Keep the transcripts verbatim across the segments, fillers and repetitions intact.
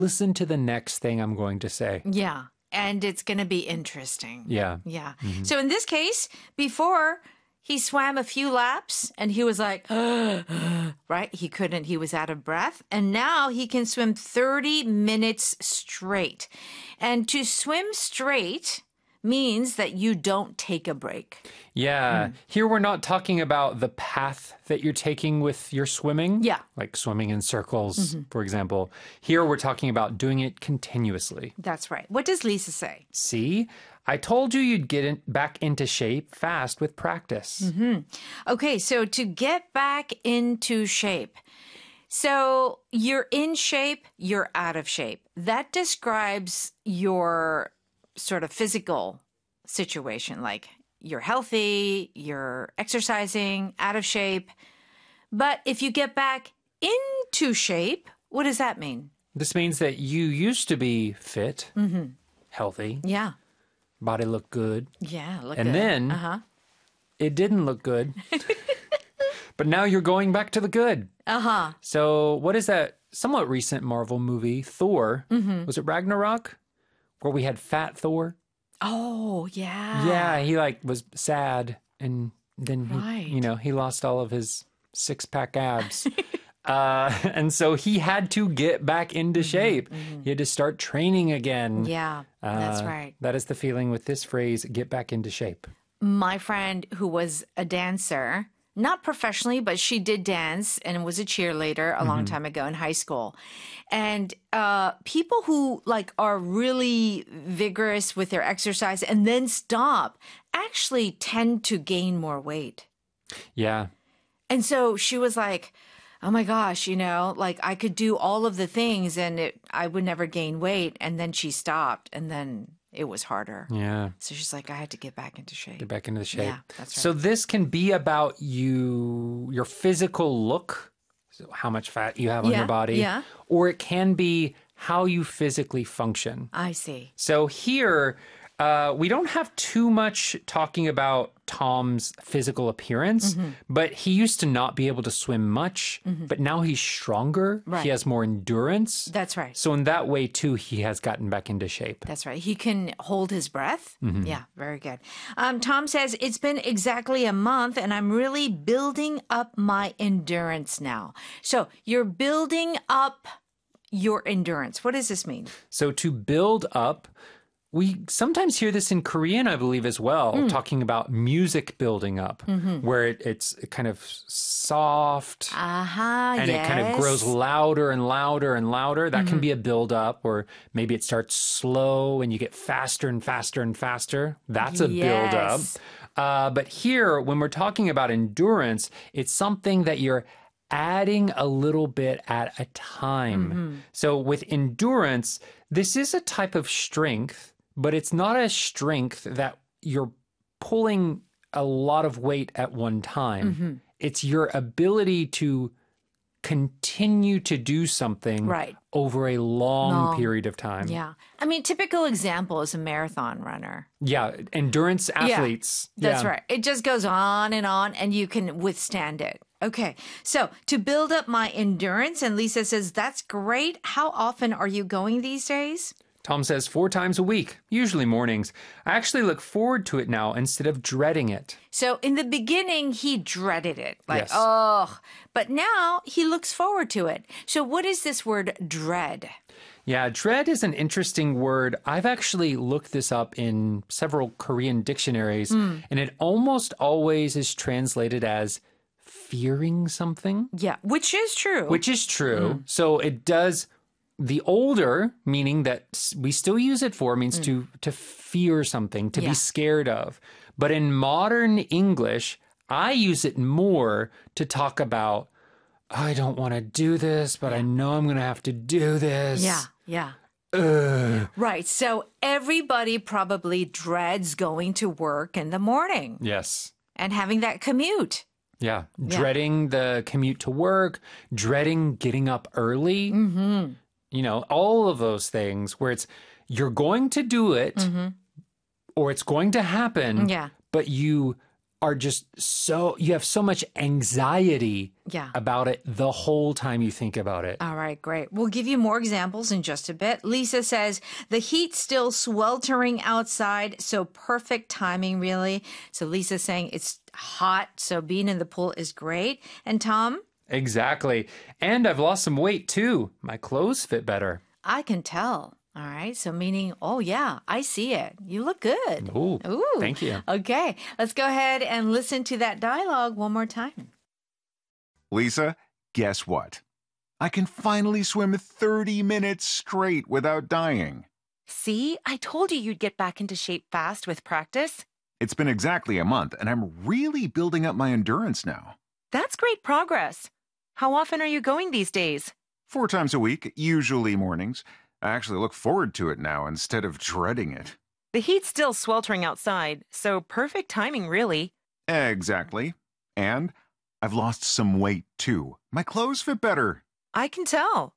Listen to the next thing I'm going to say. Yeah. And it's going to be interesting. Yeah. Yeah. Mm-hmm. So in this case, before he swam a few laps and he was like, right? He couldn't, he was out of breath. And now he can swim thirty minutes straight. And to swim straight means that you don't take a break. Yeah. Mm. Here we're not talking about the path that you're taking with your swimming. Yeah. Like swimming in circles, mm-hmm. for example. Here we're talking about doing it continuously. That's right. What does Lisa say? See? I told you you'd get in, back into shape fast with practice. Mm-hmm. Okay, so to get back into shape. So you're in shape, you're out of shape. That describes your sort of physical situation, like you're healthy, you're exercising, out of shape. But if you get back into shape, what does that mean? This means that you used to be fit, mm-hmm. healthy. Yeah. Body looked good. Yeah, look and good. then uh-huh. it didn't look good. But now you're going back to the good. Uh-huh. So what is that somewhat recent Marvel movie, Thor? Mm-hmm. Was it Ragnarok? Where we had fat Thor? Oh, yeah. Yeah, he like was sad and then, right. he, you know, he lost all of his six-pack abs. uh, and so he had to get back into shape. Mm-hmm. He had to start training again. Yeah, that's uh, right. That is the feeling with this phrase, get back into shape. My friend who was a dancer, not professionally, but she did dance and was a cheerleader a long mm-hmm. time ago in high school. And uh, people who like are really vigorous with their exercise and then stop actually tend to gain more weight. Yeah. And so she was like, oh my gosh, you know, like I could do all of the things and it, I would never gain weight. And then she stopped and then it was harder. Yeah. So she's like, I had to get back into shape. Get back into the shape. Yeah, that's right. So this can be about you, your physical look, so how much fat you have on yeah, your body. Yeah. Or it can be how you physically function. I see. So here, uh, we don't have too much talking about Tom's physical appearance, mm-hmm. but he used to not be able to swim much, mm-hmm. but now he's stronger. Right. He has more endurance. That's right. So in that way, too, he has gotten back into shape. That's right. He can hold his breath. Mm-hmm. Yeah, very good. Um, Tom says, it's been exactly a month and I'm really building up my endurance now. So you're building up your endurance. What does this mean? So to build up, we sometimes hear this in Korean, I believe, as well, mm. talking about music building up, mm-hmm. where it, it's kind of soft uh-huh, and yes. it kind of grows louder and louder and louder. That mm-hmm. can be a build up, or maybe it starts slow and you get faster and faster and faster. That's a yes. build up. Uh, but here, when we're talking about endurance, it's something that you're adding a little bit at a time. Mm-hmm. So with endurance, this is a type of strength, but it's not a strength that you're pulling a lot of weight at one time. Mm-hmm. It's your ability to continue to do something right. over a long, long period of time. Yeah. I mean, typical example is a marathon runner. Yeah. Endurance athletes. Yeah, that's yeah. right. It just goes on and on and you can withstand it. Okay. So to build up my endurance, and Lisa says, that's great. How often are you going these days? Tom says four times a week, usually mornings. I actually look forward to it now instead of dreading it. So in the beginning, he dreaded it. Like, yes. oh, but now he looks forward to it. So what is this word dread? Yeah, dread is an interesting word. I've actually looked this up in several Korean dictionaries, mm. and it almost always is translated as fearing something. Yeah, which is true. Which is true. Mm. So it does... The older, meaning that we still use it for, means mm. to to fear something, to yeah. be scared of. But in modern English, I use it more to talk about, I don't want to do this, but I know I'm going to have to do this. Yeah, yeah. Ugh. Right. So everybody probably dreads going to work in the morning. Yes. And having that commute. Yeah. yeah. Dreading the commute to work, dreading getting up early. Mm-hmm. You know, all of those things where it's, you're going to do it mm-hmm. or it's going to happen, yeah. but you are just so, you have so much anxiety Yeah. about it the whole time you think about it. All right, great. We'll give you more examples in just a bit. Lisa says, the heat's still sweltering outside, so perfect timing, really. So Lisa's saying it's hot, so being in the pool is great. And Tom? Exactly. And I've lost some weight too. My clothes fit better. I can tell. All right, so meaning, oh yeah, I see it. You look good. Ooh, Ooh. thank you. Okay, let's go ahead and listen to that dialogue one more time. Lisa, guess what? I can finally swim thirty minutes straight without dying. See, I told you you'd get back into shape fast with practice. It's been exactly a month, and I'm really building up my endurance now. That's great progress. How often are you going these days? Four times a week, usually mornings. I actually look forward to it now instead of dreading it. The heat's still sweltering outside, so perfect timing, really. Exactly. And I've lost some weight, too. My clothes fit better. I can tell.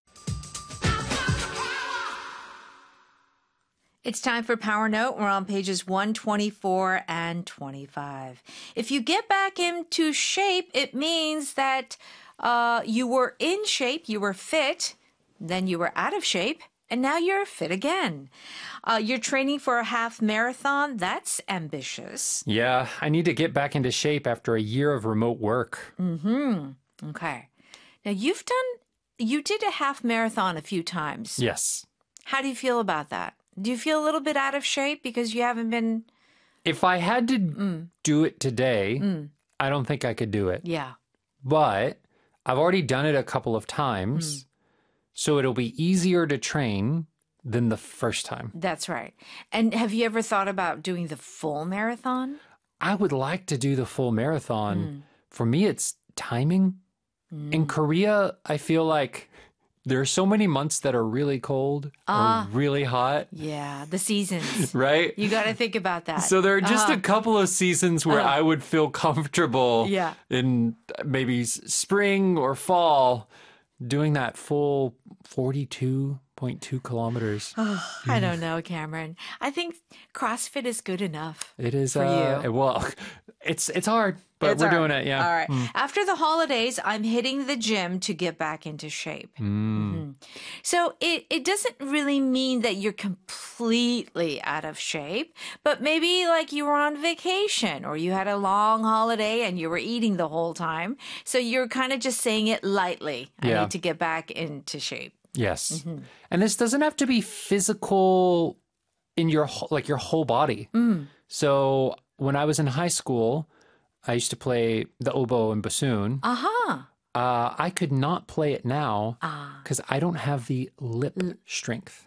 It's time for Power Note. We're on pages one twenty-four and twenty-five. If you get back into shape, it means that uh, you were in shape, you were fit, then you were out of shape, and now you're fit again. Uh, you're training for a half marathon. That's ambitious. Yeah, I need to get back into shape after a year of remote work. Mm-hmm. Okay. Now, you've done, you did a half marathon a few times. Yes. How do you feel about that? Do you feel a little bit out of shape because you haven't been... If I had to Mm. do it today, Mm. I don't think I could do it. Yeah. But I've already done it a couple of times, so it'll be easier to train than the first time. That's right. And have you ever thought about doing the full marathon? I would like to do the full marathon. For me, it's timing. In Korea, I feel like there are so many months that are really cold Ah. or really hot, Yeah, the seasons. right? You got to think about that. So there are just Uh-huh. a couple of seasons where Uh. I would feel comfortable Yeah. in maybe s- spring or fall doing that full forty-two point two kilometers. Oh, I don't know, Cameron. I think CrossFit is good enough. It is, For uh, you. well, it's it's hard, but It's we're all doing right. it. Yeah. All right. Mm. After the holidays, I'm hitting the gym to get back into shape. Mm. Mhm. So it, it doesn't really mean that you're completely out of shape, but maybe like you were on vacation or you had a long holiday and you were eating the whole time. So you're kind of just saying it lightly. I Yeah. need to get back into shape. Yes. Mm-hmm. And this doesn't have to be physical in your wh- like your whole body. Mm. So when I was in high school, I used to play the oboe and bassoon. Uh-huh. Uh, I could not play it now Ah. because I don't have the lip strength.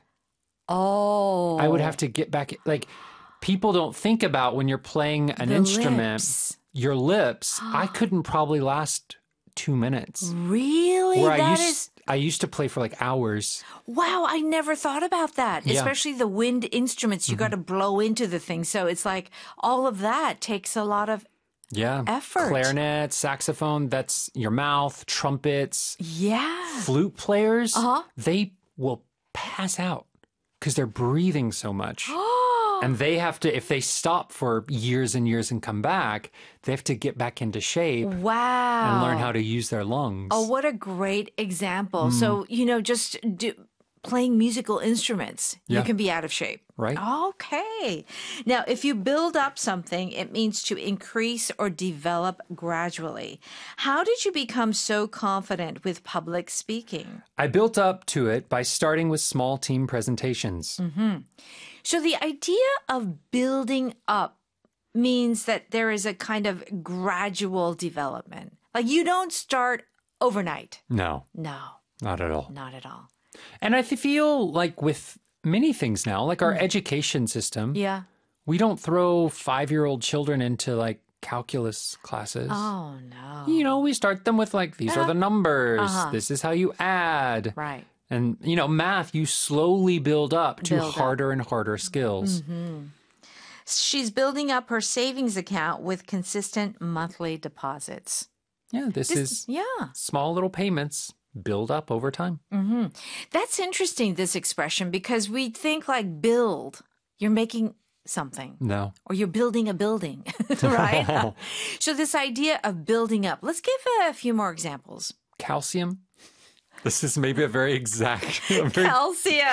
Oh. I would have to get back. Like, people don't think about when you're playing an The instrument, lips. your lips. I couldn't probably last two minutes. Really? Where I That used, is... I used to play for like hours. Wow, I never thought about that. Yeah. Mm-hmm. Especially the wind instruments, you got to blow into the thing. So it's like all of that takes a lot of, Yeah. Effort. Clarinet, saxophone, that's your mouth, trumpets, yeah. flute players. Uh-huh. They will pass out because they're breathing so much. And they have to, if they stop for years and years and come back, they have to get back into shape Wow. and learn how to use their lungs. Oh, what a great example. Mm. So, you know, just do, playing musical instruments, you Yeah. can be out of shape. Right. Okay. Now, if you build up something, it means to increase or develop gradually. How did you become so confident with public speaking? I built up to it by starting with small team presentations. So the idea of building up means that there is a kind of gradual development. Like you don't start overnight. No, No, not at all. not at all. And I feel like with many things now, like our education system, Yeah. we don't throw five-year-old children into like calculus classes. Oh, no. You know, we start them with like, these are the numbers. Uh-huh. This is how you add. Right. And, you know, math, you slowly build up to Build up. harder and harder skills. She's building up her savings account with consistent monthly deposits. Yeah, this, This- is yeah. small little payments build up over time. That's interesting, this expression, because we think like build. You're making something. No. Or you're building a building, right? So this idea of building up. Let's give a few more examples. Calcium. This is maybe a very exact. a very Calcium.